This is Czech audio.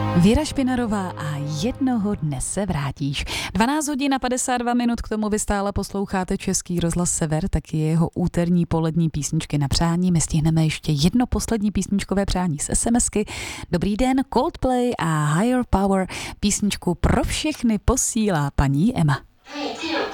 Věra Špinarová a jednoho dne se vrátíš. 12 hodin a 52 minut, k tomu vy stále posloucháte Český rozhlas Sever, taky jeho úterní polední písničky na přání. My stihneme ještě jedno poslední písničkové přání z SMSky. Dobrý den, Coldplay a Higher Power. Písničku pro všechny posílá paní Emma.